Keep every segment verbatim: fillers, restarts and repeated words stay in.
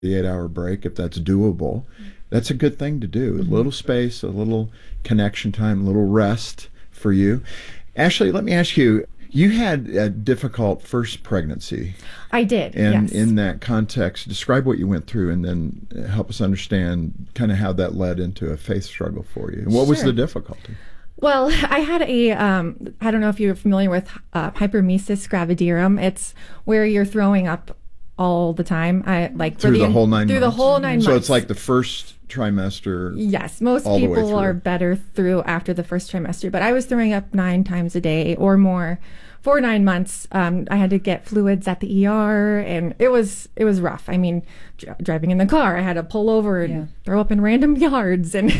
the eight-hour break, if that's doable. That's a good thing to do. A little space, a little connection time, a little rest for you. Ashley, let me ask you, you had a difficult first pregnancy. I did, And yes. in that context, describe what you went through and then help us understand kind of how that led into a faith struggle for you. And what was Sure. the difficulty? Well, I had a, um, I don't know if you're familiar with uh, hyperemesis gravidarum. It's where you're throwing up all the time. I like for Through the whole nine through months? the whole nine So months. it's like the first trimester. Yes, most all the way people through. are better through after the first trimester, but I was throwing up nine times a day or more for nine months. Um, I had to get fluids at the E R, and it was it was rough. I mean, dr- driving in the car, I had to pull over and Yeah. throw up in random yards, and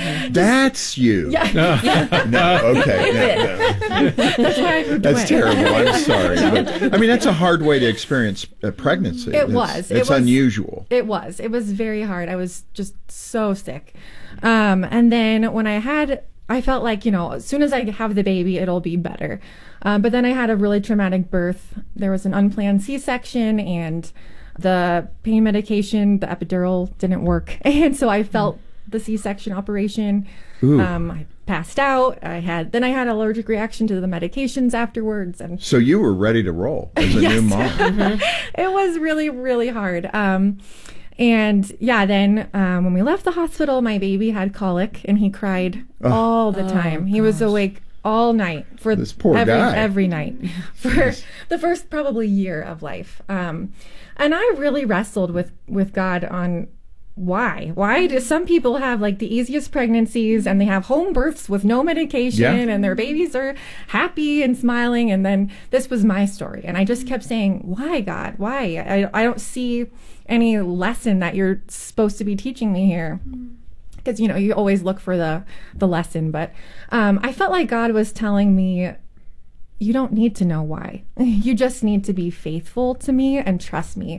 That's you. yeah, No, okay. No, no. that's why I moved That's away. terrible. I'm sorry. But, I mean, that's a hard way to experience a pregnancy. It It's- was. It It's was- unusual. It was. It was very hard. I was just so sick. Um, and then when I had, I felt like, you know, as soon as I have the baby, it'll be better. Um, but then I had a really traumatic birth. There was an unplanned C-section, and the pain medication, the epidural, didn't work. And so I felt the C-section operation. Ooh. Um, I passed out. I had, then I had an allergic reaction to the medications afterwards. And So you were ready to roll as a Yes. new mom. it was really, really hard. Um, and yeah, then um, when we left the hospital, my baby had colic, and he cried all the time. He was awake all night for This poor every, guy. every night for the first probably year of life. Um, and I really wrestled with, with God on why. Why do some people have like the easiest pregnancies and they have home births with no medication Yeah. and their babies are happy and smiling? And then this was my story. And I just kept saying, why, God? Why? I, I don't see any lesson that you're supposed to be teaching me here. Because, you know, you always look for the, the lesson. But um, I felt like God was telling me, you don't need to know why. You just need to be faithful to me and trust me.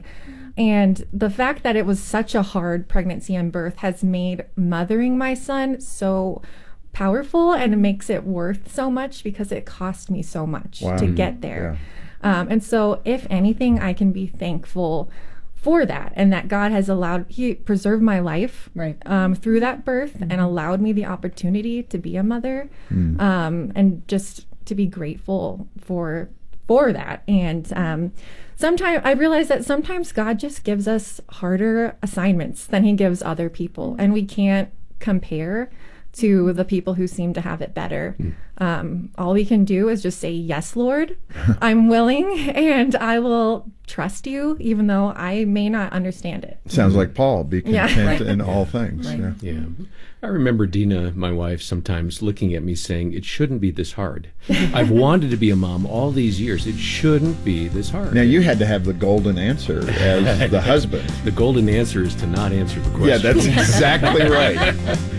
And the fact that it was such a hard pregnancy and birth has made mothering my son so powerful, and it makes it worth so much because it cost me so much Wow. to get there. Um, and so if anything, I can be thankful for that, and that God has allowed, he preserved my life Right. um, through that birth and allowed me the opportunity to be a mother, um, and just to be grateful for for that. And um, sometimes I realize that sometimes God just gives us harder assignments than he gives other people, and we can't compare to the people who seem to have it better. Um, all we can do is just say, yes, Lord, I'm willing, and I will trust you, even though I may not understand it. Sounds like Paul, be Yeah. content in all things. Right. Yeah. Yeah. I remember Dina, my wife, sometimes looking at me saying, it shouldn't be this hard. I've wanted to be a mom all these years. It shouldn't be this hard. Now, you had to have the golden answer as the husband. The golden answer is to not answer the question. Yeah, that's exactly right.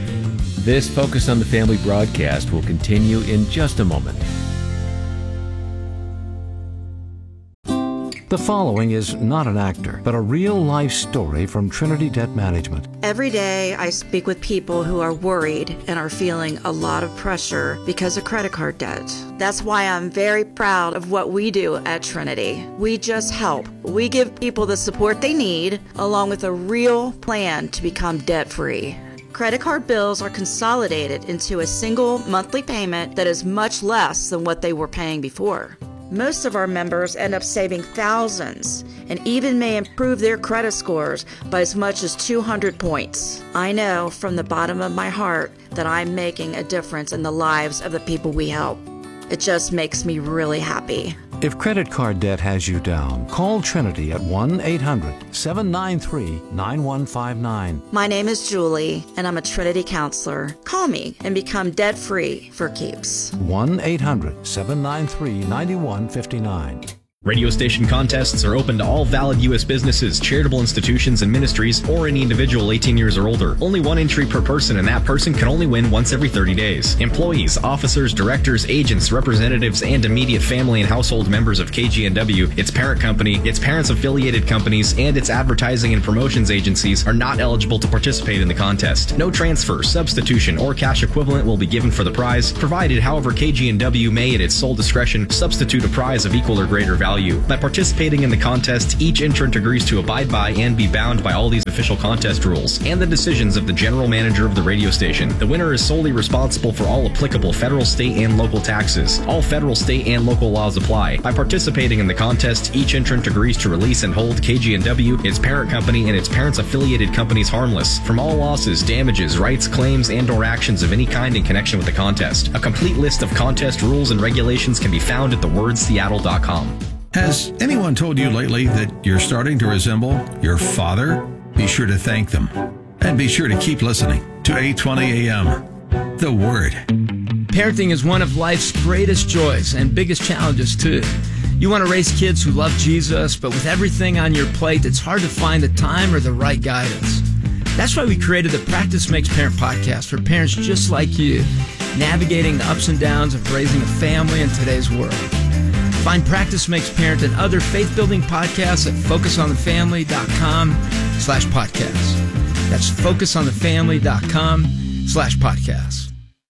This Focus on the Family broadcast will continue in just a moment. The following is not an actor, but a real-life story from Trinity Debt Management. Every day I speak with people who are worried and are feeling a lot of pressure because of credit card debt. That's why I'm very proud of what we do at Trinity. We just help. We give people the support they need, along with a real plan to become debt-free. Credit card bills are consolidated into a single monthly payment that is much less than what they were paying before. Most of our members end up saving thousands and even may improve their credit scores by as much as two hundred points. I know from the bottom of my heart that I'm making a difference in the lives of the people we help. It just makes me really happy. If credit card debt has you down, call Trinity at one eight hundred seven nine three nine one five nine. My name is Julie, and I'm a Trinity counselor. Call me and become debt-free for keeps. one eight hundred seven nine three nine one five nine. Radio station contests are open to all valid U S businesses, charitable institutions, and ministries, or any individual eighteen years or older. Only one entry per person, and that person can only win once every thirty days. Employees, officers, directors, agents, representatives, and immediate family and household members of K G N W, its parent company, its parents-affiliated companies, and its advertising and promotions agencies are not eligible to participate in the contest. No transfer, substitution, or cash equivalent will be given for the prize, provided, however, K G N W may, at its sole discretion, substitute a prize of equal or greater value value. By participating in the contest, each entrant agrees to abide by and be bound by all these official contest rules and the decisions of the general manager of the radio station. The winner is solely responsible for all applicable federal, state, and local taxes. All federal, state, and local laws apply. By participating in the contest, each entrant agrees to release and hold K G N W, its parent company, and its parents' affiliated companies harmless from all losses, damages, rights, claims, and or actions of any kind in connection with the contest. A complete list of contest rules and regulations can be found at the word seattle dot com. Has anyone told you lately that you're starting to resemble your father? Be sure to thank them. And be sure to keep listening to eight twenty A M. The Word. Parenting is one of life's greatest joys and biggest challenges, too. You want to raise kids who love Jesus, but with everything on your plate, it's hard to find the time or the right guidance. That's why we created the Practice Makes Parent podcast for parents just like you, navigating the ups and downs of raising a family in today's world. Find Practice Makes Parent and other faith-building podcasts at focus on the family dot com slash podcast. That's focus on the family dot com slash podcast.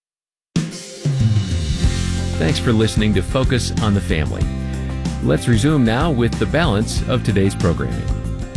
Thanks for listening to Focus on the Family. Let's resume now with the balance of today's programming.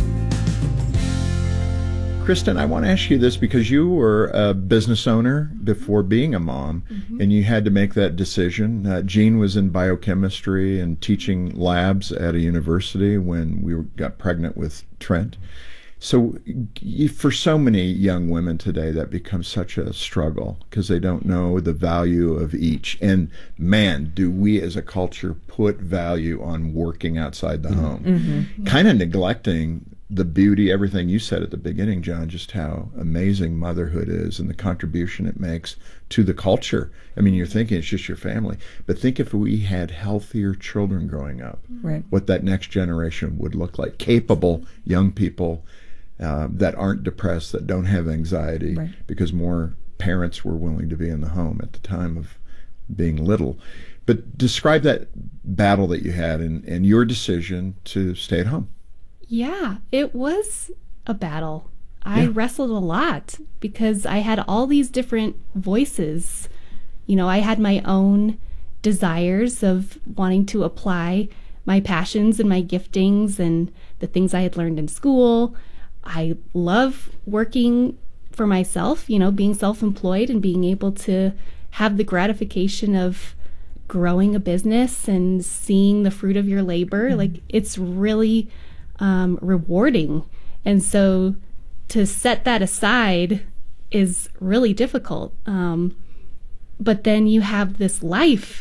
Kristen, I want to ask you this because you were a business owner before being a mom, mm-hmm. and you had to make that decision. Uh, Jean was in biochemistry and teaching labs at a university when we were, got pregnant with Trent. So you, for so many young women today, that becomes such a struggle because they don't know the value of each. And man, do we as a culture put value on working outside the mm-hmm. home, mm-hmm. kind of neglecting the beauty, everything you said at the beginning, John, just how amazing motherhood is and the contribution it makes to the culture. I mean, you're thinking it's just your family, but think if we had healthier children growing up, right. what that next generation would look like. Capable young people uh, that aren't depressed, that don't have anxiety, right. because more parents were willing to be in the home at the time of being little. But describe that battle that you had and, and your decision to stay at home. Yeah, it was a battle. I Yeah. wrestled a lot because I had all these different voices. You know, I had my own desires of wanting to apply my passions and my giftings and the things I had learned in school. I love working for myself, you know, being self-employed and being able to have the gratification of growing a business and seeing the fruit of your labor. Mm-hmm. Like, it's really um, rewarding. And so to set that aside is really difficult. Um, but then you have this life,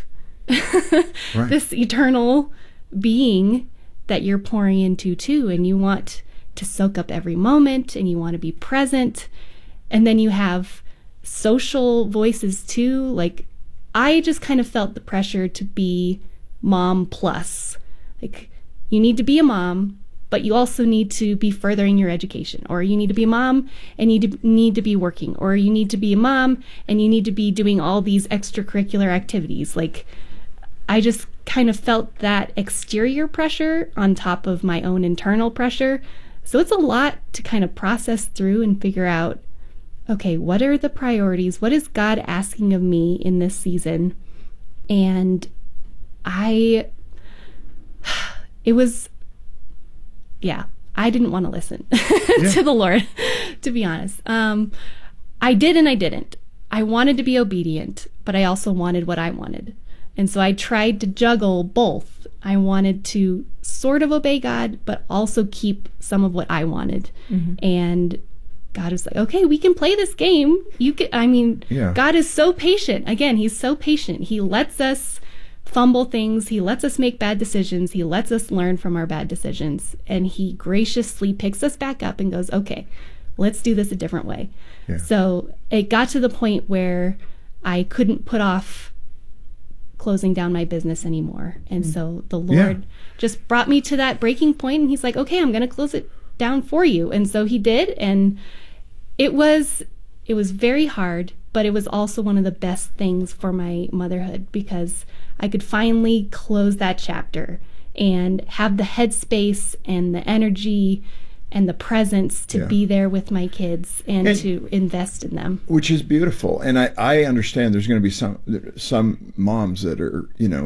Right. this eternal being that you're pouring into too, and you want to soak up every moment and you want to be present. And then you have social voices too. Like, I just kind of felt the pressure to be mom plus. Like, you need to be a mom, but you also need to be furthering your education, or you need to be a mom and you need to, need to be working, or you need to be a mom and you need to be doing all these extracurricular activities. Like, I just kind of felt that exterior pressure on top of my own internal pressure. So it's a lot to kind of process through and figure out, okay, what are the priorities? What is God asking of me in this season? And I, it was, yeah, I didn't want to listen Yeah. to the Lord, to be honest. Um, I did and I didn't. I wanted to be obedient, but I also wanted what I wanted. And so I tried to juggle both. I wanted to sort of obey God, but also keep some of what I wanted. Mm-hmm. And God was like, okay, we can play this game. You can, I mean, Yeah. God is so patient. Again, he's so patient. He lets us fumble things. He lets us make bad decisions. He lets us learn from our bad decisions. And he graciously picks us back up and goes, okay, let's do this a different way. Yeah. So it got to the point where I couldn't put off closing down my business anymore. And so the Lord Yeah. just brought me to that breaking point, and he's like, okay, I'm going to close it down for you. And so he did. And it was, it was very hard, but it was also one of the best things for my motherhood, because I could finally close that chapter and have the headspace and the energy and the presence to Yeah. be there with my kids and, And- to invest in them. Which is beautiful. And I, I understand there's going to be some some moms that are, you know, in a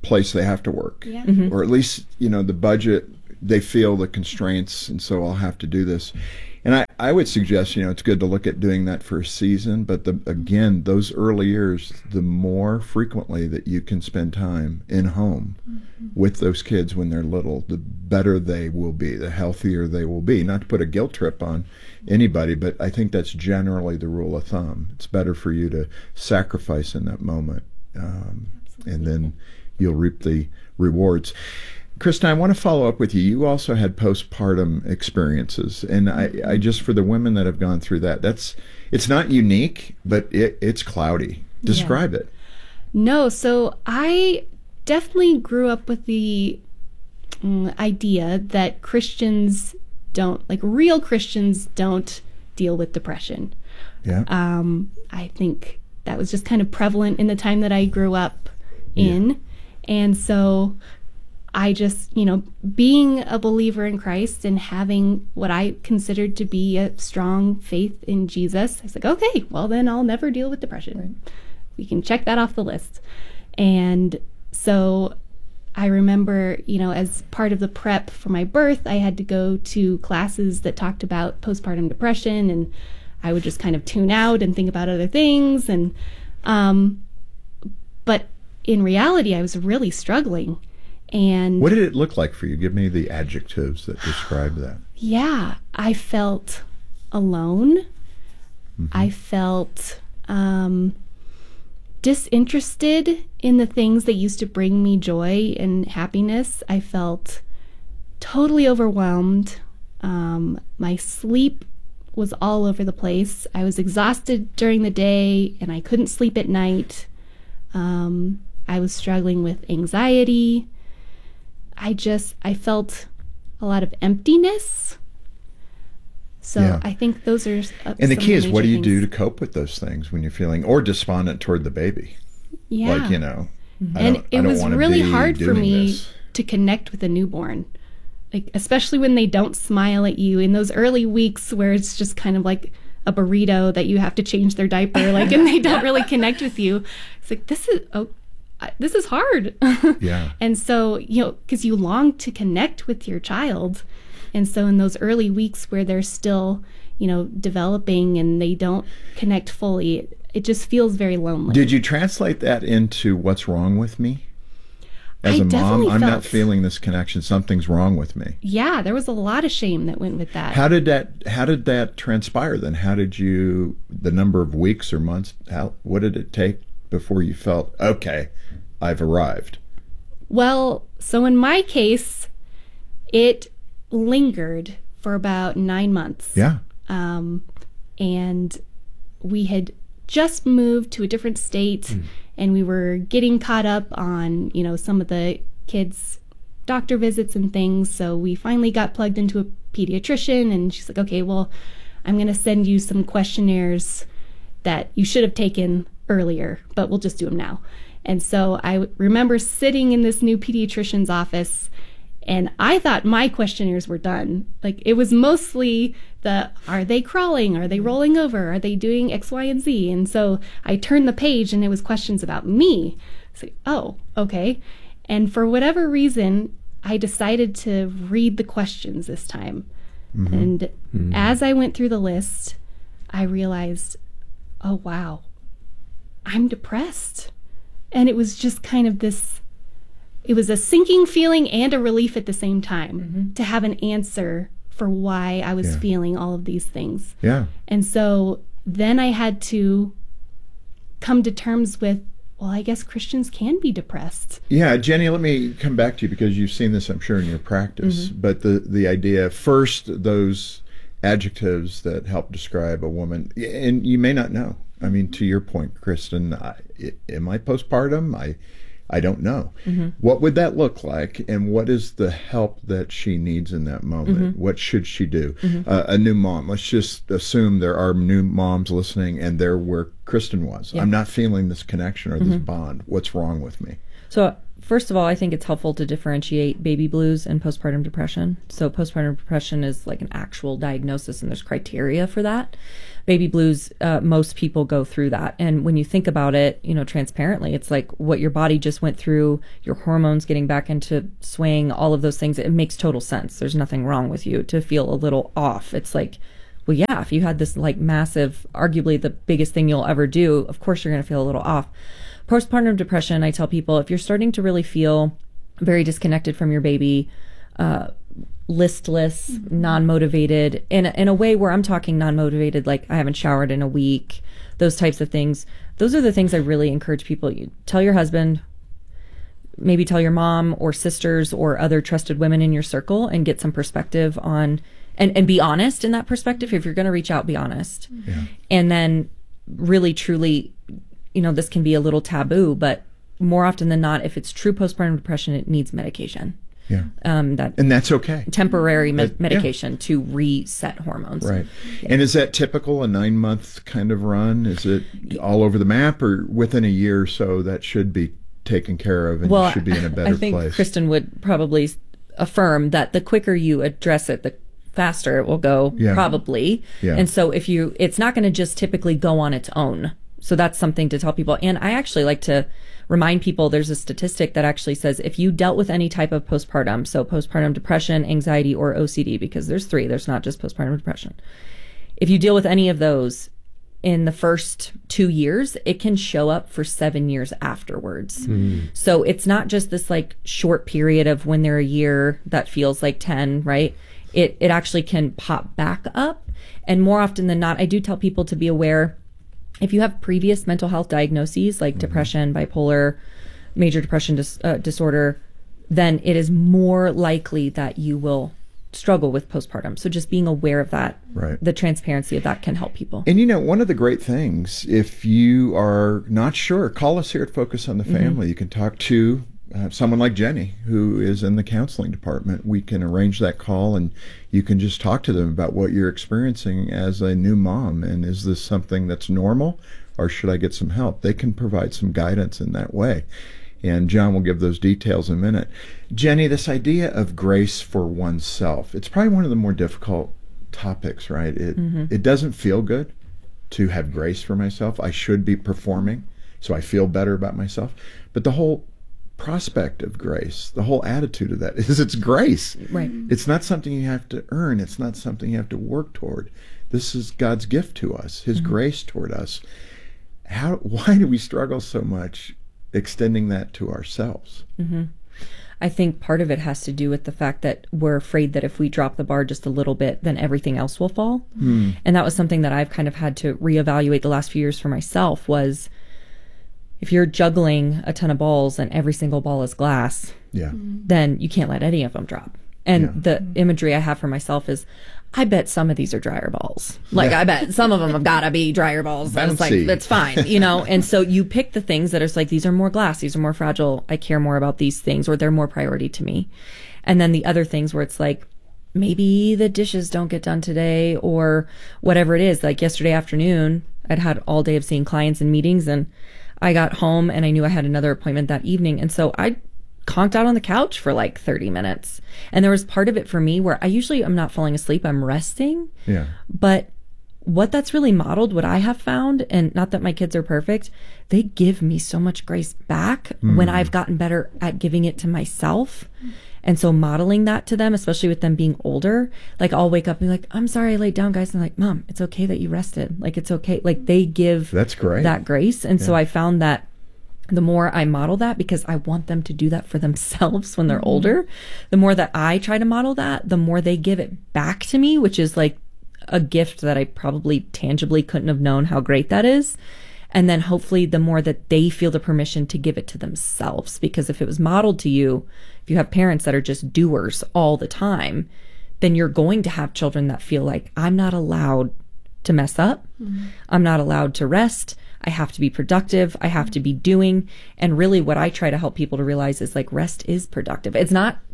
place they have to work, Yeah. Mm-hmm. or at least, you know, the budget, they feel the constraints, and so I'll have to do this. And I, I would suggest, you know, it's good to look at doing that for a season, but the, again, those early years, the more frequently that you can spend time in home mm-hmm. with those kids when they're little, the better they will be, the healthier they will be. Not to put a guilt trip on anybody, but I think that's generally the rule of thumb. It's better for you to sacrifice in that moment, um, and then you'll reap the rewards. Kristen, I want to follow up with you. You also had postpartum experiences, and I, I just, for the women that have gone through that, that's, it's not unique, but it, it's cloudy. Describe Yeah. it. No, so I definitely grew up with the um, idea that Christians don't, like real Christians don't deal with depression. Yeah. Um, I think that was just kind of prevalent in the time that I grew up in. Yeah. And so I just, you know, being a believer in Christ and having what I considered to be a strong faith in Jesus, I was like, okay, well then I'll never deal with depression. Right. We can check that off the list. And so I remember, you know, as part of the prep for my birth, I had to go to classes that talked about postpartum depression, and I would just kind of tune out and think about other things. And, um, but in reality, I was really struggling. And what did it look like for you? Give me the adjectives that describe that. Yeah, I felt alone. Mm-hmm. I felt um, disinterested in the things that used to bring me joy and happiness. I felt totally overwhelmed. Um, my sleep was all over the place. I was exhausted during the day, and I couldn't sleep at night. Um, I was struggling with anxiety. I just, I felt a lot of emptiness. So yeah. I think those are uh, And the key is, what do you things. do to cope with those things when you're feeling, or despondent toward the baby? Yeah. Like, you know, mm-hmm. I And don't, it I don't was want to really be hard for doing me this. to connect with a newborn. Like, especially when they don't smile at you in those early weeks where it's just kind of like a burrito that you have to change their diaper, like, and they don't really connect with you. It's like, this is, oh, this is hard. Yeah. And so, you know, because you long to connect with your child. And so in those early weeks where they're still, you know, developing and they don't connect fully, it, it just feels very lonely. Did you translate that into what's wrong with me? As I a mom, definitely I'm felt, not feeling this connection. Something's wrong with me. Yeah, there was a lot of shame that went with that. How did that how did that transpire then? How did you, the number of weeks or months, how what did it take before you felt, okay, I've arrived? Well, so in my case, it lingered for about nine months. Yeah. Um, and we had just moved to a different state, mm. and we were getting caught up on, you know, some of the kids' doctor visits and things. So we finally got plugged into a pediatrician, and she's like, okay, well, I'm going to send you some questionnaires that you should have taken earlier, but we'll just do them now. And so I remember sitting in this new pediatrician's office, and I thought my questionnaires were done. Like, it was mostly the, are they crawling? Are they rolling over? Are they doing X, Y, and Z? And so I turned the page, and it was questions about me. So, oh, okay. And for whatever reason, I decided to read the questions this time. Mm-hmm. And mm-hmm. as I went through the list, I realized, oh, wow, I'm depressed. And it was just kind of this, it was a sinking feeling and a relief at the same time, mm-hmm. to have an answer for why I was yeah. feeling all of these things. Yeah. And so then I had to come to terms with, well, I guess Christians can be depressed. Yeah, Jenny, let me come back to you because you've seen this, I'm sure, in your practice. Mm-hmm. But the, the idea, first, those adjectives that help describe a woman, and you may not know. I mean, to your point, Kristen, I, am I postpartum? I I don't know. Mm-hmm. What would that look like, and what is the help that she needs in that moment? Mm-hmm. What should she do? Mm-hmm. Uh, a new mom, let's just assume there are new moms listening, and they're where Kristen was. Yeah. I'm not feeling this connection or this mm-hmm. bond. What's wrong with me? So first of all, I think it's helpful to differentiate baby blues and postpartum depression. So postpartum depression is like an actual diagnosis, and there's criteria for that. Baby blues, uh, most people go through that. And when you think about it, you know, transparently, it's like what your body just went through, your hormones getting back into swing, all of those things. It makes total sense. There's nothing wrong with you to feel a little off. It's like, well, yeah, if you had this like massive, arguably the biggest thing you'll ever do, of course you're going to feel a little off. Postpartum depression, I tell people, if you're starting to really feel very disconnected from your baby, uh, listless, mm-hmm. non-motivated, in, in a way where I'm talking non-motivated, like I haven't showered in a week, those types of things, those are the things I really encourage people. You tell your husband, maybe tell your mom or sisters or other trusted women in your circle and get some perspective on, and, and be honest in that perspective. If you're going to reach out, be honest. Yeah. And then really, truly, you know, this can be a little taboo, but more often than not, if it's true postpartum depression, it needs medication. Yeah. Um, that and that's okay. Temporary me- that, medication yeah. to reset hormones. Right. Yeah. And is that typical, a nine month kind of run? Is it all over the map, or within a year or so that should be taken care of and well, you should be in a better I think place? Kristen would probably affirm that the quicker you address it, the faster it will go, yeah. probably. Yeah. And so if you, it's not going to just typically go on its own. So that's something to tell people. And I actually like to remind people, there's a statistic that actually says if you dealt with any type of postpartum, so postpartum depression, anxiety, or O C D, because there's three, there's not just postpartum depression. If you deal with any of those in the first two years, it can show up for seven years afterwards. Mm. So it's not just this like short period of when they're a year that feels like ten, right? It, it actually can pop back up. And more often than not, I do tell people to be aware, if you have previous mental health diagnoses like mm-hmm. depression, bipolar, major depression dis- uh, disorder, then it is more likely that you will struggle with postpartum. So just being aware of that, right. the transparency of that can help people. And you know, one of the great things, if you are not sure, call us here at Focus on the Family. Mm-hmm. You can talk to uh, someone like Jenny, who is in the counseling department. We can arrange that call, and you can just talk to them about what you're experiencing as a new mom. And is this something that's normal, or should I get some help? They can provide some guidance in that way. And John will give those details in a minute. Jenny, this idea of grace for oneself, it's probably one of the more difficult topics, right? It mm-hmm. it doesn't feel good to have grace for myself. I should be performing, so I feel better about myself. But the whole prospect of grace, the whole attitude of that is it's grace. Right. It's not something you have to earn. It's not something you have to work toward. This is God's gift to us, His mm-hmm. grace toward us. How? Why do we struggle so much extending that to ourselves? Mm-hmm. I think part of it has to do with the fact that we're afraid that if we drop the bar just a little bit, then everything else will fall. Mm. And that was something that I've kind of had to reevaluate the last few years for myself was, if you're juggling a ton of balls and every single ball is glass, yeah. then you can't let any of them drop. And yeah. the imagery I have for myself is, I bet some of these are dryer balls. Like, yeah. I bet some of them have got to be dryer balls. And it's like, that's fine, you know? And so you pick the things that are like, these are more glass, these are more fragile, I care more about these things, or they're more priority to me. And then the other things where it's like, maybe the dishes don't get done today, or whatever it is. Like yesterday afternoon, I'd had all day of seeing clients and meetings, and I got home and I knew I had another appointment that evening. And so I conked out on the couch for like thirty minutes. And there was part of it for me where I usually am not falling asleep, I'm resting. Yeah. But what that's really modeled, what I have found, and not that my kids are perfect, they give me so much grace back mm. when I've gotten better at giving it to myself. And so modeling that to them, especially with them being older, like I'll wake up and be like, I'm sorry I laid down, guys. And I'm like, Mom, it's okay that you rested. Like, it's okay. Like, they give that's great. that grace. And yeah. so I found that the more I model that, because I want them to do that for themselves when they're mm-hmm. older, the more that I try to model that, the more they give it back to me, which is like a gift that I probably tangibly couldn't have known how great that is. And then hopefully the more that they feel the permission to give it to themselves, because if it was modeled to you, if you have parents that are just doers all the time, then you're going to have children that feel like, I'm not allowed to mess up. Mm-hmm. I'm not allowed to rest. I have to be productive. I have to be doing. And really what I try to help people to realize is like, rest is productive. It's not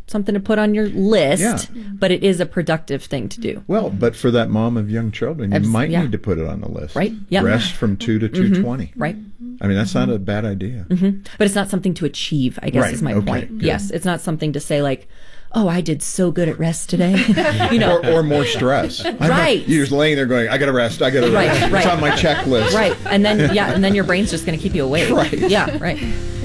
something to put on your list, Yeah. but it is a productive thing to do. Well, but for that mom of young children, you Abs- might yeah. need to put it on the list. Right. Yep. Rest from two to two twenty. Right. I mean, that's not a bad idea. Mm-hmm. But it's not something to achieve, I guess Right. is my Okay. point. Good. Yes, it's not something to say like, oh, I did so good at rest today. you know, Or, or more stress. I'm not- Right. you're just laying there going, I got to rest, I got to Right, rest. right. It's on my checklist. right. And then, yeah, and then your brain's just going to keep you awake. Right. Yeah, right.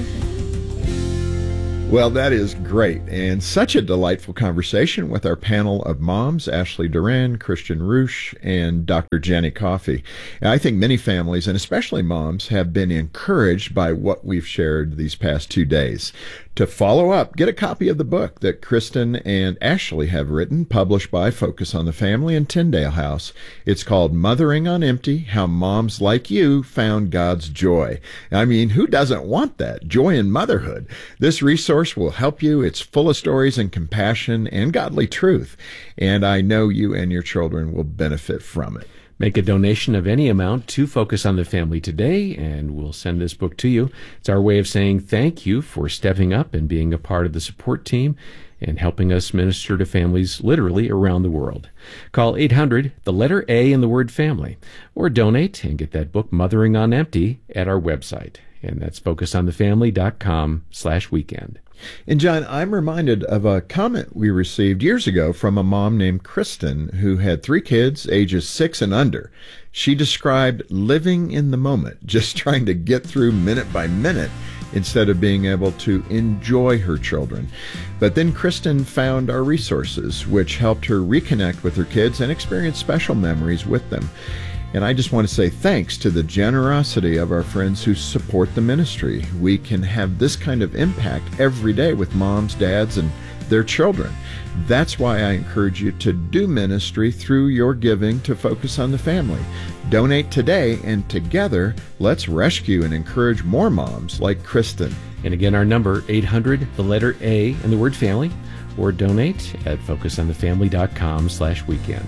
Well, that is great, and such a delightful conversation with our panel of moms, Ashley Duran, Christian Roosh, and Doctor Jenny Coffey. And I think many families, and especially moms, have been encouraged by what we've shared these past two days. To follow up, get a copy of the book that Kristen and Ashley have written, published by Focus on the Family and Tyndale House. It's called Mothering on Empty, How Moms Like You Found God's Joy. I mean, who doesn't want that? Joy in motherhood. This resource will help you. It's full of stories and compassion and godly truth. And I know you and your children will benefit from it. Make a donation of any amount to Focus on the Family today, and we'll send this book to you. It's our way of saying thank you for stepping up and being a part of the support team and helping us minister to families literally around the world. Call eight hundred, the letter A in the word family, or donate and get that book, Mothering on Empty, at our website. And that's focusonthefamily.com slash weekend. And John, I'm reminded of a comment we received years ago from a mom named Kristen who had three kids, ages six and under. She described living in the moment, just trying to get through minute by minute instead of being able to enjoy her children. But then Kristen found our resources, which helped her reconnect with her kids and experience special memories with them. And I just want to say thanks to the generosity of our friends who support the ministry. We can have this kind of impact every day with moms, dads, and their children. That's why I encourage you to do ministry through your giving to Focus on the Family. Donate today, and together, let's rescue and encourage more moms like Kristen. And again, our number, eight hundred, the letter A and the word family, or donate at focusonthefamily.com slash weekend.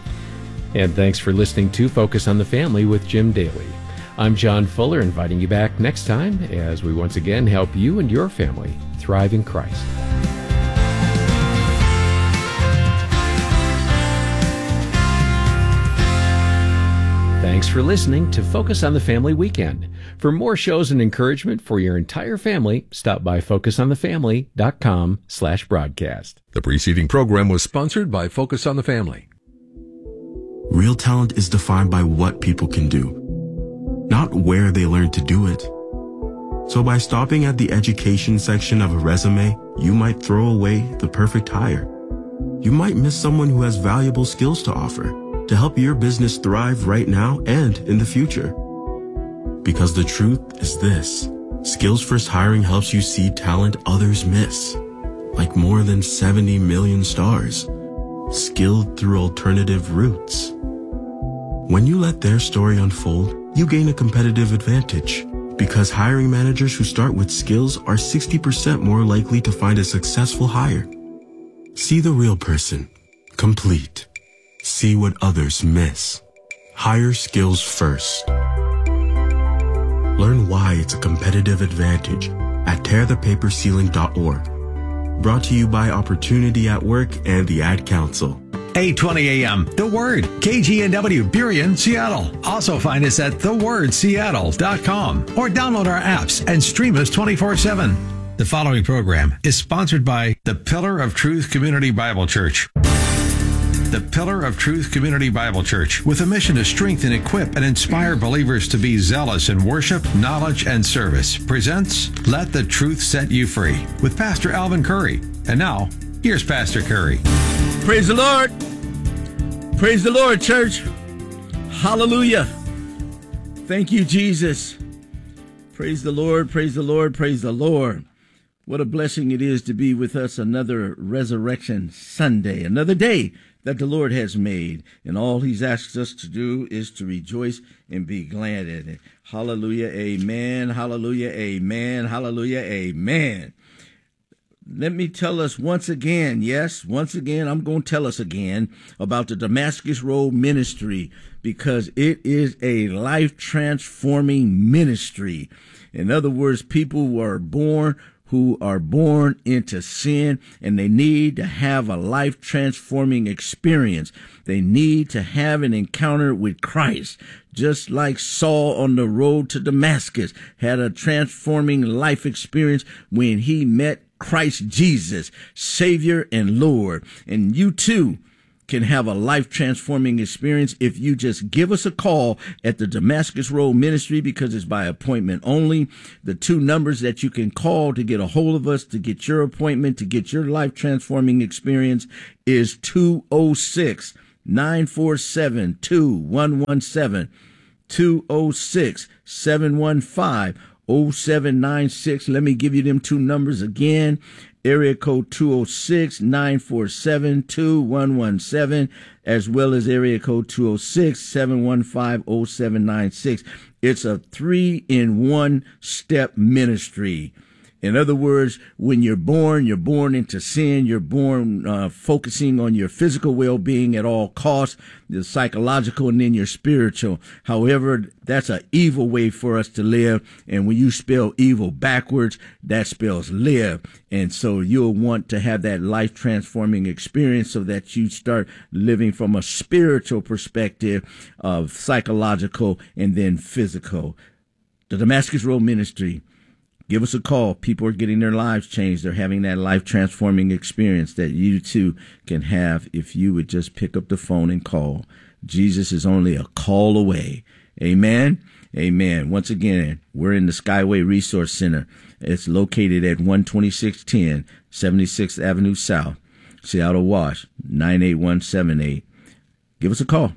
And thanks for listening to Focus on the Family with Jim Daly. I'm John Fuller, inviting you back next time as we once again help you and your family thrive in Christ. Thanks for listening to Focus on the Family Weekend. For more shows and encouragement for your entire family, stop by focusonthefamily.com slash broadcast. The preceding program was sponsored by Focus on the Family. Real talent is defined by what people can do, not where they learn to do it. So by stopping at the education section of a resume, you might throw away the perfect hire. You might miss someone who has valuable skills to offer to help your business thrive right now and in the future. Because the truth is this: Skills First Hiring helps you see talent others miss, like more than seventy million stars, skilled through alternative routes. When you let their story unfold, you gain a competitive advantage, because hiring managers who start with skills are sixty percent more likely to find a successful hire. See the real person, complete. See what others miss. Hire skills first. Learn why it's a competitive advantage at tear the paper ceiling dot org. Brought to you by Opportunity at Work and the Ad Council. eight twenty A M, The Word, K G N W, Burien, Seattle. Also find us at the word seattle dot com or download our apps and stream us twenty-four seven. The following program is sponsored by the Pillar of Truth Community Bible Church. The Pillar of Truth Community Bible Church, with a mission to strengthen, equip, and inspire believers to be zealous in worship, knowledge, and service, presents Let the Truth Set You Free with Pastor Alvin Curry. And now, here's Pastor Curry. Praise the Lord. Praise the Lord, church. Hallelujah. Thank you, Jesus. Praise the Lord, praise the Lord, praise the Lord. What a blessing it is to be with us another Resurrection Sunday, another day that the Lord has made. And all he's asked us to do is to rejoice and be glad in it. Hallelujah, amen, hallelujah, amen, hallelujah, amen. Let me tell us once again, yes, once again, I'm going to tell us again about the Damascus Road Ministry, because it is a life-transforming ministry. In other words, people were born who are born into sin, and they need to have a life transforming experience. They need to have an encounter with Christ, just like Saul on the road to Damascus had a transforming life experience when he met Christ Jesus, Savior and Lord. And you too can have a life-transforming experience if you just give us a call at the Damascus Road Ministry, because it's by appointment only. The two numbers that you can call to get a hold of us, to get your appointment, to get your life-transforming experience is two oh six, nine four seven, two one one seven, two oh six, seven one five, oh seven nine six. Let me give you them two numbers again. Area code two oh six, nine four seven, two one one seven, as well as area code two oh six, seven one five, oh seven nine six. It's a three-in-one step ministry. In other words, when you're born, you're born into sin. You're born uh, focusing on your physical well-being at all costs, the psychological, and then your spiritual. However, that's an evil way for us to live. And when you spell evil backwards, that spells live. And so you'll want to have that life-transforming experience so that you start living from a spiritual perspective of psychological and then physical. The Damascus Road Ministry. Give us a call. People are getting their lives changed. They're having that life-transforming experience that you too can have if you would just pick up the phone and call. Jesus is only a call away. Amen? Amen. Once again, we're in the Skyway Resource Center. It's located at one twenty-six ten seventy-sixth Avenue South, Seattle, Wash, nine eight one seven eight. Give us a call.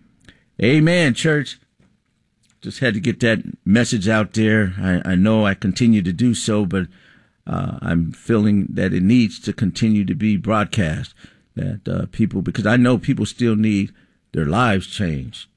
Amen, church. Just had to get that message out there. I, I know I continue to do so, but uh, I'm feeling that it needs to continue to be broadcast. That uh, people, because I know people still need their lives changed.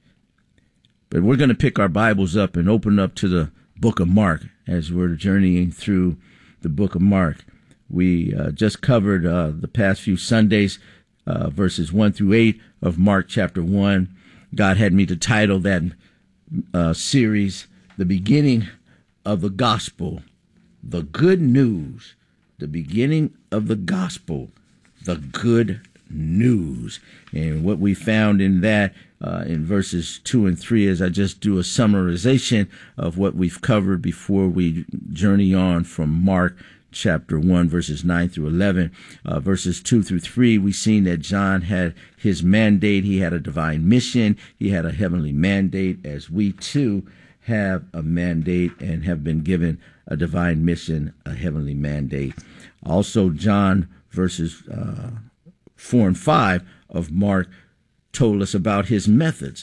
But we're going to pick our Bibles up and open up to the book of Mark as we're journeying through the book of Mark. We uh, just covered uh, the past few Sundays, uh, verses one through eight of Mark chapter one. God had me to title that Uh, series, The Beginning of the Gospel, the Good News, the beginning of the Gospel, the Good News. And what we found in that, uh, in verses two and three, as I just do a summarization of what we've covered before we journey on from Mark chapter one, verses nine through eleven. Uh, verses two through three, we've seen that John had his mandate. He had a divine mission. He had a heavenly mandate, as we too have a mandate and have been given a divine mission, a heavenly mandate. Also, John, verses uh, four and five of Mark, told us about his methods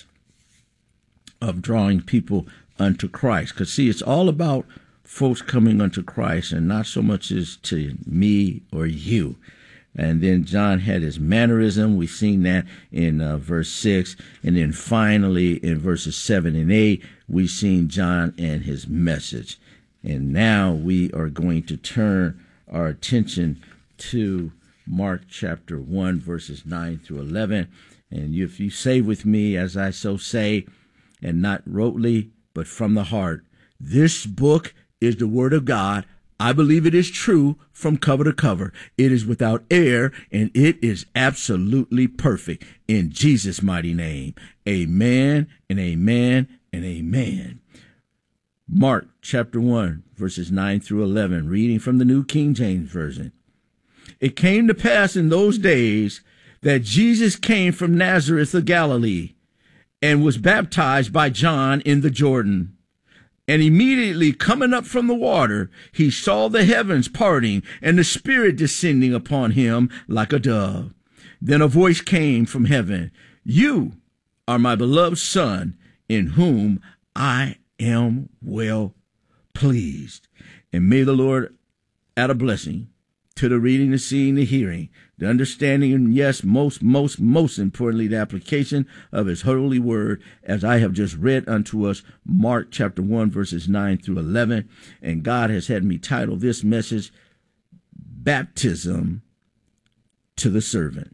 of drawing people unto Christ. Because, see, it's all about folks coming unto Christ, and not so much as to me or you. And then John had his mannerism. We've seen that in uh, verse six. And then finally in verses seven and eight, we've seen John and his message. And now we are going to turn our attention to Mark chapter one, verses nine through eleven. And if you say with me, as I so say, and not rotely, but from the heart, this book is the word of God. I believe it is true from cover to cover. It is without error, and it is absolutely perfect. In Jesus' mighty name, amen and amen and amen. Mark chapter one, verses nine through eleven, reading from the New King James Version. It came to pass in those days that Jesus came from Nazareth of Galilee and was baptized by John in the Jordan. And immediately coming up from the water, he saw the heavens parting and the Spirit descending upon him like a dove. Then a voice came from heaven, "You are my beloved Son, in whom I am well pleased." And may the Lord add a blessing to the reading, the seeing, the hearing, the understanding, and yes, most, most, most importantly, the application of his holy word, as I have just read unto us, Mark chapter one, verses nine through eleven. And God has had me title this message, Baptism to the Servant.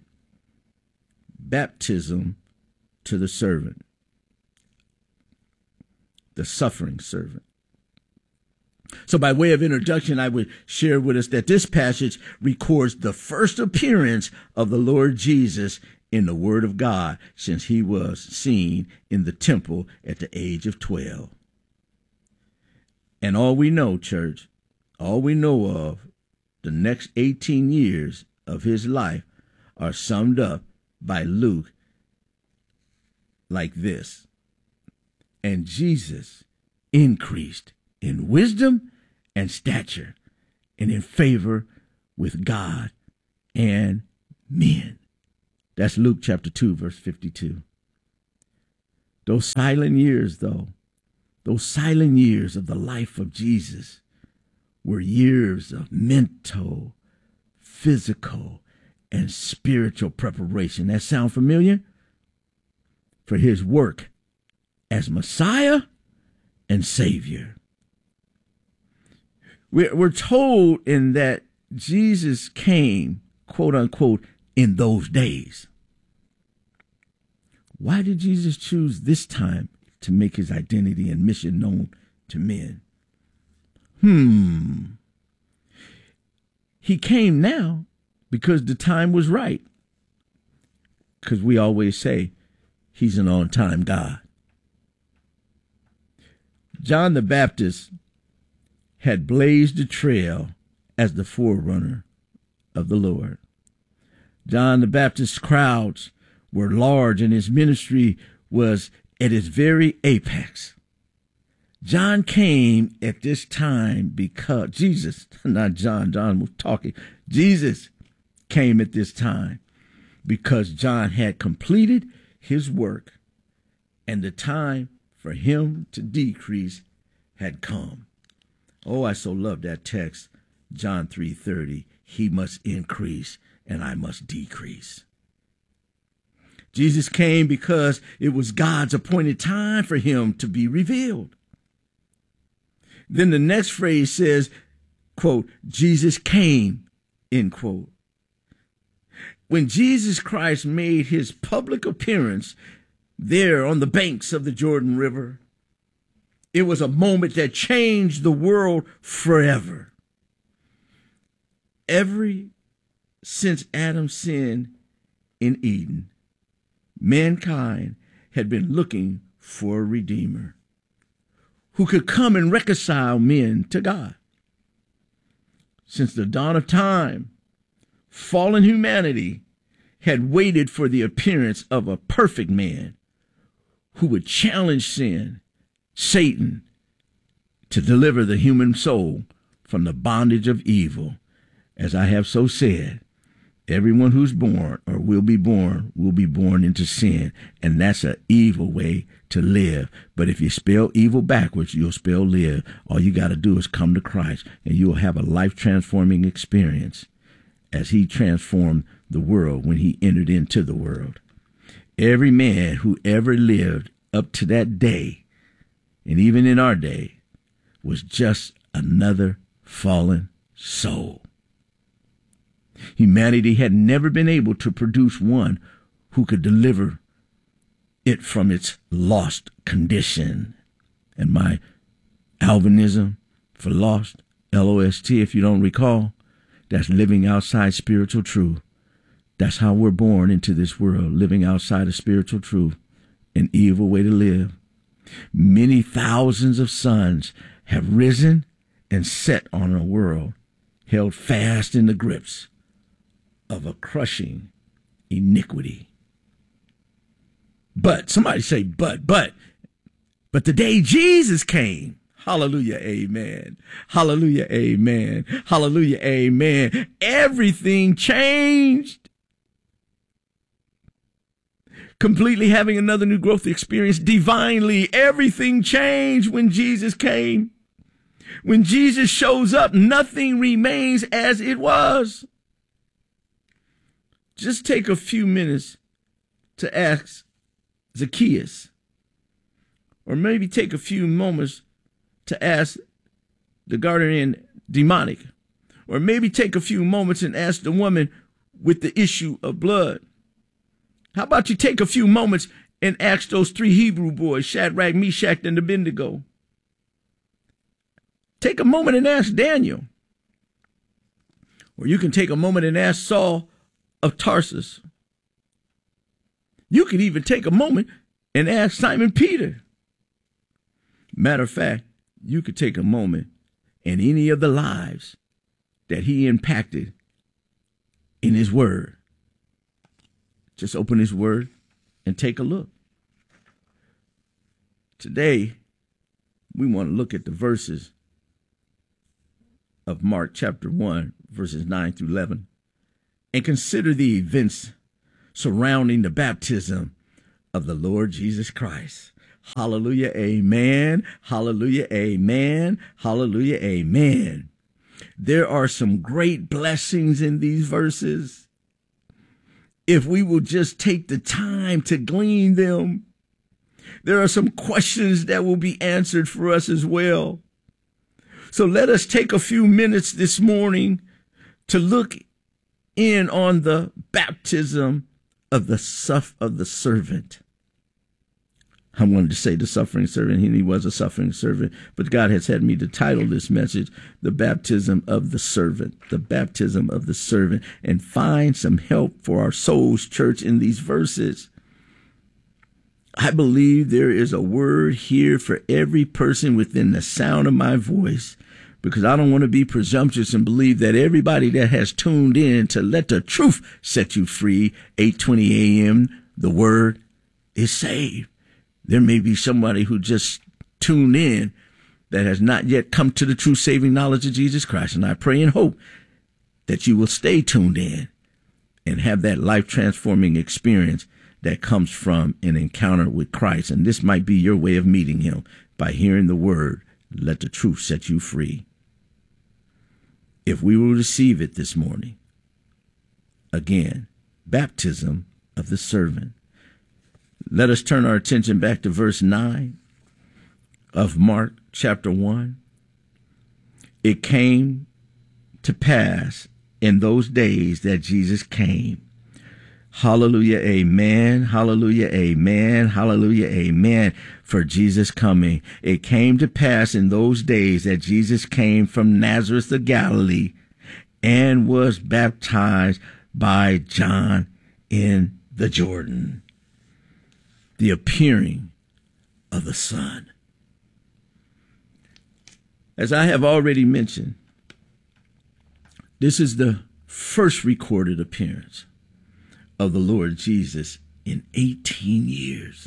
Baptism to the servant. The suffering servant. So by way of introduction, I would share with us that this passage records the first appearance of the Lord Jesus in the Word of God since he was seen in the temple at the age of twelve. And all we know, church, all we know of the next eighteen years of his life are summed up by Luke like this. And Jesus increased in wisdom and stature and in favor with God and men. That's Luke chapter two, verse fifty-two. Those silent years, though, those silent years of the life of Jesus were years of mental, physical, and spiritual preparation. That sound familiar? For his work as Messiah and Savior. We're, we're told in that Jesus came, quote unquote, in those days. Why did Jesus choose this time to make his identity and mission known to men? Hmm. He came now because the time was right. Because we always say he's an on-time God. John the Baptist had blazed the trail as the forerunner of the Lord. John the Baptist's crowds were large and his ministry was at its very apex. John came at this time because Jesus, not John, John was talking. Jesus came at this time because John had completed his work and the time for him to decrease had come. Oh, I so love that text, John three thirty. He must increase and I must decrease. Jesus came because it was God's appointed time for him to be revealed. Then the next phrase says, quote, Jesus came, end quote. When Jesus Christ made his public appearance there on the banks of the Jordan River, it was a moment that changed the world forever. Every since Adam sinned in Eden, mankind had been looking for a redeemer who could come and reconcile men to God. Since the dawn of time, fallen humanity had waited for the appearance of a perfect man who would challenge sin, Satan, to deliver the human soul from the bondage of evil. As I have so said, everyone who's born or will be born will be born into sin, and that's an evil way to live. But if you spell evil backwards, you'll spell live. All you got to do is come to Christ, and you'll have a life-transforming experience as he transformed the world when he entered into the world. Every man who ever lived up to that day, and even in our day, was just another fallen soul. Humanity had never been able to produce one who could deliver it from its lost condition. And my Alvinism for lost, L O S T, if you don't recall, that's living outside spiritual truth. That's how we're born into this world, living outside of spiritual truth, an evil way to live. Many thousands of suns have risen and set on a world held fast in the grips of a crushing iniquity. But, somebody say, but, but, but the day Jesus came, hallelujah, amen, hallelujah, amen, hallelujah, amen, everything changed. Completely having another new growth experience divinely, everything changed when Jesus came. When Jesus shows up, nothing remains as it was. Just take a few minutes to ask Zacchaeus, or maybe take a few moments to ask the Gadarene demonic, or maybe take a few moments and ask the woman with the issue of blood. How about you take a few moments and ask those three Hebrew boys, Shadrach, Meshach, and Abednego? take a moment and ask Daniel. Or you can take a moment and ask Saul of Tarsus. You could even take a moment and ask Simon Peter. Matter of fact, you could take a moment and any of the lives that he impacted in his word. Just open his word and take a look. Today, we want to look at the verses of Mark chapter one, verses nine through eleven, and consider the events surrounding the baptism of the Lord Jesus Christ. Hallelujah, amen. Hallelujah, amen. Hallelujah, amen. There are some great blessings in these verses. If we will just take the time to glean them, there are some questions that will be answered for us as well. So let us take a few minutes this morning to look in on the baptism of the suff of the servant. I wanted to say the suffering servant, and he was a suffering servant, but God has had me to title this message, The Baptism of the Servant, the baptism of the servant, and find some help for our souls, church, in these verses. I believe there is a word here for every person within the sound of my voice, because I don't want to be presumptuous and believe that everybody that has tuned in to Let the Truth Set You Free, eight twenty a.m., the word is saved. There may be somebody who just tuned in that has not yet come to the true saving knowledge of Jesus Christ. And I pray and hope that you will stay tuned in and have that life-transforming experience that comes from an encounter with Christ. And this might be your way of meeting him by hearing the word, let the truth set you free. If we will receive it this morning, again, baptism of the servant. Let us turn our attention back to verse nine of Mark chapter one. It came to pass in those days that Jesus came. Hallelujah, amen, hallelujah, amen, hallelujah, amen, for Jesus coming. It came to pass in those days that Jesus came from Nazareth of Galilee and was baptized by John in the Jordan. The appearing of the Son. As I have already mentioned, this is the first recorded appearance of the Lord Jesus in eighteen years.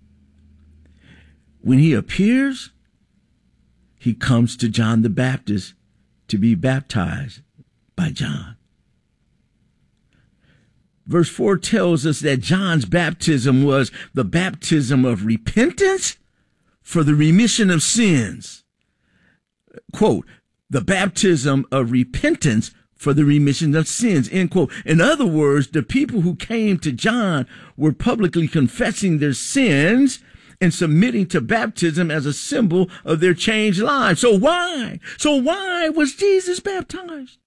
When he appears, he comes to John the Baptist to be baptized by John. Verse four tells us that John's baptism was the baptism of repentance for the remission of sins. Quote, the baptism of repentance for the remission of sins, end quote. In other words, the people who came to John were publicly confessing their sins and submitting to baptism as a symbol of their changed lives. So why? So why was Jesus baptized?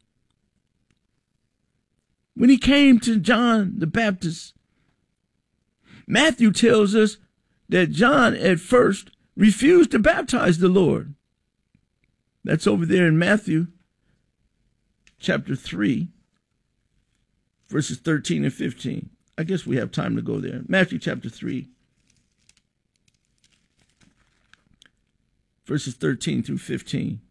When he came to John the Baptist, Matthew tells us that John at first refused to baptize the Lord. That's over there in Matthew chapter three, verses thirteen and fifteen. I guess we have time to go there. Matthew chapter three, verses thirteen through fifteen.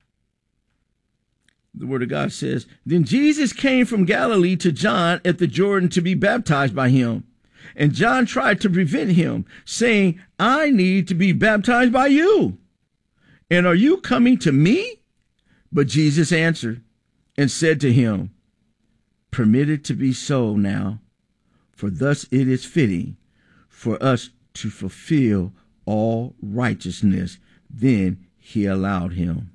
The word of God says, then Jesus came from Galilee to John at the Jordan to be baptized by him. And John tried to prevent him, saying, I need to be baptized by you. And are you coming to me? But Jesus answered and said to him, permit it to be so now, for thus it is fitting for us to fulfill all righteousness. Then he allowed him.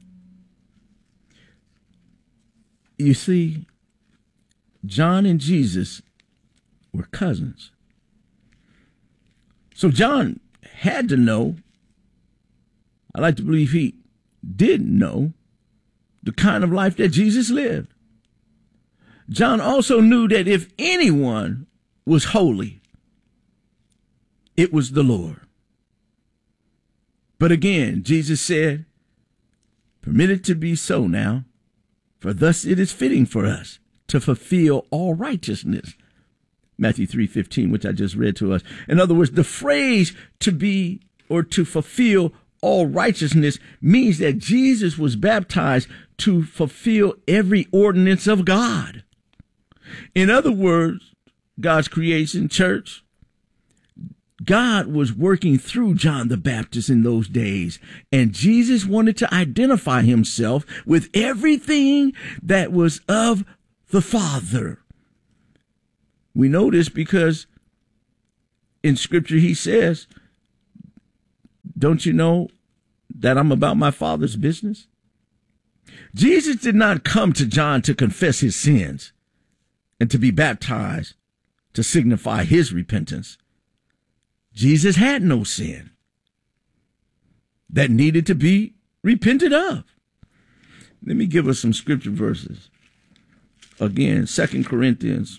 You see, John and Jesus were cousins. So John had to know, I like to believe he did know, the kind of life that Jesus lived. John also knew that if anyone was holy, it was the Lord. But again, Jesus said, Permit it to be so now, for thus it is fitting for us to fulfill all righteousness. Matthew three fifteen, which I just read to us. In other words, the phrase to be or to fulfill all righteousness means that Jesus was baptized to fulfill every ordinance of God. In other words, God's creation, church, God was working through John the Baptist in those days, and Jesus wanted to identify himself with everything that was of the Father. We know this because in Scripture he says, don't you know that I'm about my Father's business? Jesus did not come to John to confess his sins and to be baptized to signify his repentance. Jesus had no sin that needed to be repented of. Let me give us some scripture verses. Again, Second Corinthians.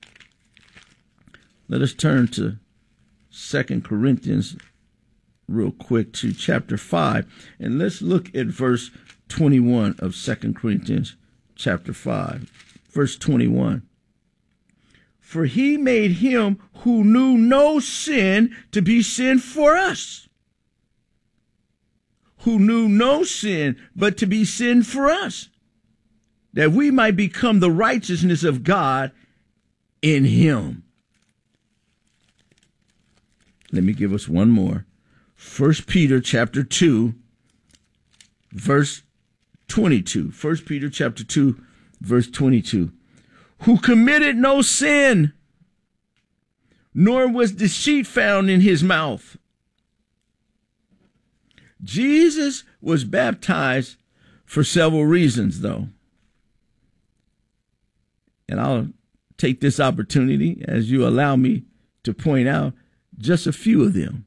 Let us turn to Second Corinthians real quick to chapter five. And let's look at verse twenty-one of Second Corinthians chapter five. Verse twenty-one. For he made him who knew no sin to be sin for us, who knew no sin but to be sin for us, that we might become the righteousness of God in him. Let me give us one more. First Peter chapter two, verse twenty-two. First Peter chapter two, verse twenty-two. Who committed no sin, nor was deceit found in his mouth. Jesus was baptized for several reasons, though. And I'll take this opportunity, as you allow me, to point out just a few of them.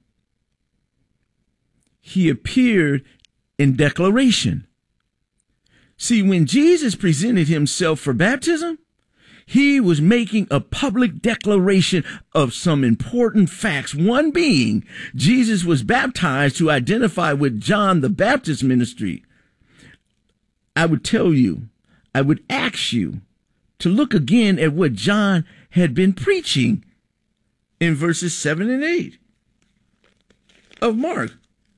He appeared in declaration. See, when Jesus presented himself for baptism, he was making a public declaration of some important facts. One being, Jesus was baptized to identify with John the Baptist ministry. I would tell you, I would ask you to look again at what John had been preaching in verses seven and eight of Mark,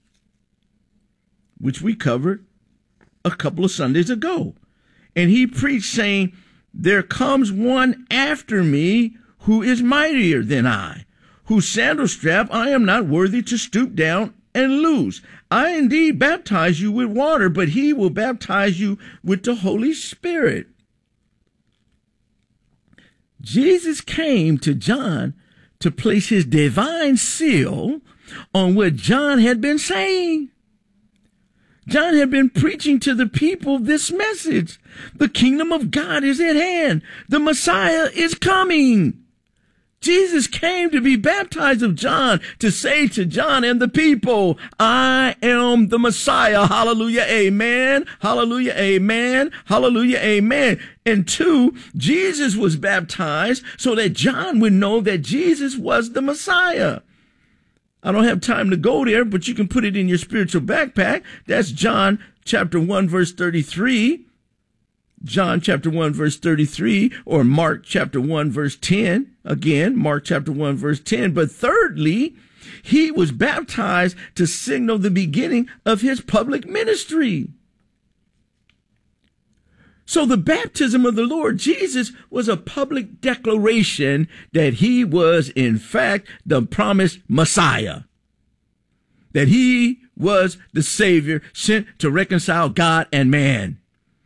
which we covered a couple of Sundays ago. And he preached saying, there comes one after me who is mightier than I, whose sandal strap I am not worthy to stoop down and loose. I indeed baptize you with water, but he will baptize you with the Holy Spirit. Jesus came to John to place his divine seal on what John had been saying. John had been preaching to the people this message. The kingdom of God is at hand. The Messiah is coming. Jesus came to be baptized of John, to say to John and the people, I am the Messiah. Hallelujah, amen. Hallelujah, amen. Hallelujah, amen. And two, Jesus was baptized so that John would know that Jesus was the Messiah. I don't have time to go there, but you can put it in your spiritual backpack. That's John chapter one, verse thirty-three. John chapter one, verse thirty-three, or Mark chapter one, verse ten. Again, Mark chapter one, verse ten. But thirdly, he was baptized to signal the beginning of his public ministry. So the baptism of the Lord Jesus was a public declaration that he was, in fact, the promised Messiah, that he was the Savior sent to reconcile God and man.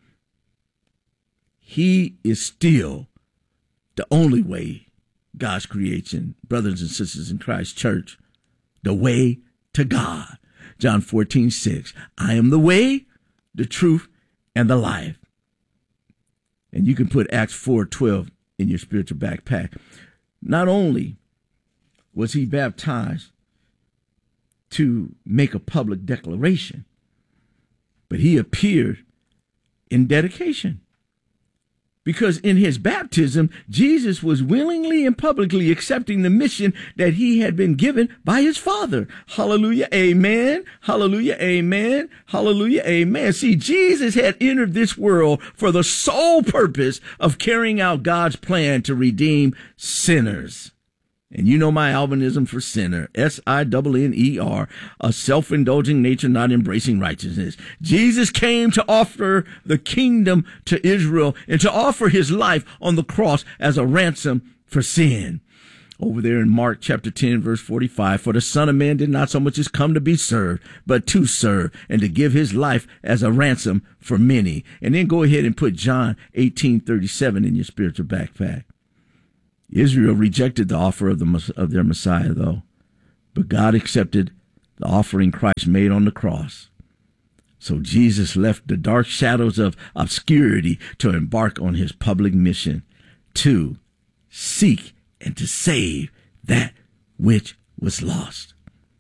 He is still the only way, God's creation, brothers and sisters in Christ Church, the way to God. John fourteen six, I am the way, the truth, and the life. And you can put Acts four twelve in your spiritual backpack. Not only was he baptized to make a public declaration, but he appeared in dedication. Because in his baptism, Jesus was willingly and publicly accepting the mission that he had been given by his Father. Hallelujah, amen, hallelujah, amen, hallelujah, amen. See, Jesus had entered this world for the sole purpose of carrying out God's plan to redeem sinners. And you know my Albinism for sinner, S I N N E R, a self-indulging nature not embracing righteousness. Jesus came to offer the kingdom to Israel and to offer his life on the cross as a ransom for sin. Over there in Mark chapter ten, verse forty-five, for the Son of Man did not so much as come to be served, but to serve and to give his life as a ransom for many. And then go ahead and put John eighteen thirty-seven in your spiritual backpack. Israel rejected the offer of the of their Messiah, though, but God accepted the offering Christ made on the cross. So Jesus left the dark shadows of obscurity to embark on his public mission to seek and to save that which was lost.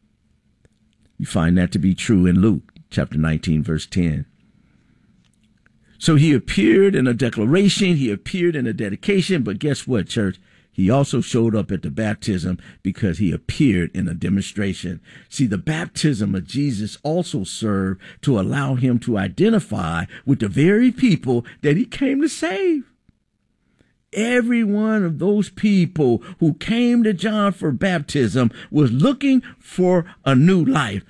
You find that to be true in Luke chapter nineteen, verse ten. So he appeared in a declaration, he appeared in a dedication, but guess what, church? He also showed up at the baptism because he appeared in a demonstration. See, the baptism of Jesus also served to allow him to identify with the very people that he came to save. Every one of those people who came to John for baptism was looking for a new life,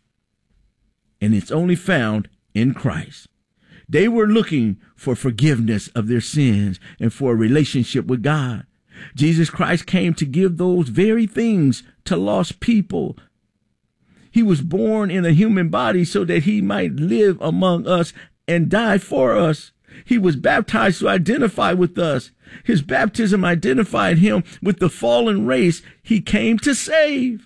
and it's only found in Christ. They were looking for forgiveness of their sins and for a relationship with God. Jesus Christ came to give those very things to lost people. He was born in a human body so that he might live among us and die for us. He was baptized to identify with us. His baptism identified him with the fallen race he came to save.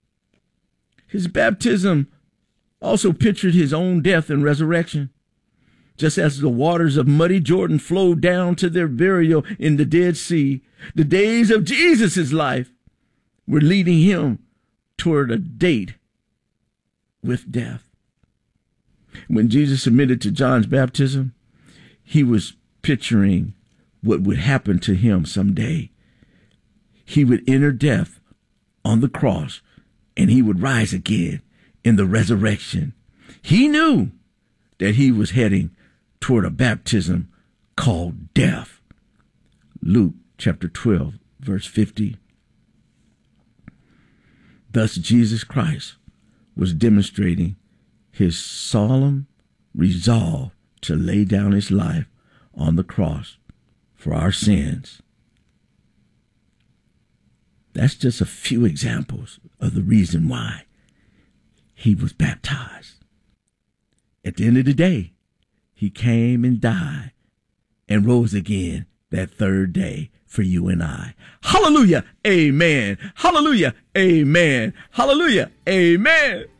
His baptism also pictured his own death and resurrection. Just as the waters of muddy Jordan flowed down to their burial in the Dead Sea, the days of Jesus' life were leading him toward a date with death. When Jesus submitted to John's baptism, he was picturing what would happen to him someday. He would enter death on the cross, and he would rise again in the resurrection. He knew that he was heading toward a baptism called death. Luke chapter twelve, verse fifty. Thus Jesus Christ was demonstrating his solemn resolve to lay down his life on the cross for our sins. That's just a few examples of the reason why he was baptized. At the end of the day, he came and died and rose again that third day for you and I. Hallelujah. Amen. Hallelujah. Amen. Hallelujah. Amen.